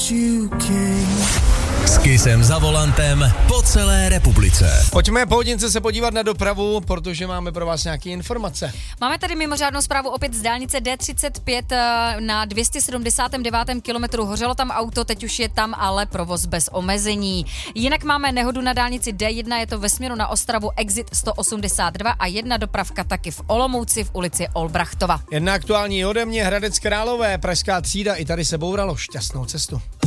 S Kissem za volantem po celé republice. Pojďme po hodince se podívat na dopravu, protože máme pro vás nějaké informace. Máme tady mimořádnou zprávu opět z dálnice D35 na 279. kilometru. Hořelo tam auto, teď už je tam ale provoz bez omezení. Jinak máme nehodu na dálnici D1, je to ve směru na Ostravu exit 182 a jedna dopravka taky v Olomouci v ulici Olbrachtova. Jedna aktuální ode mě, Hradec Králové, pražská třída, i tady se bouralo, šťastnou cestu.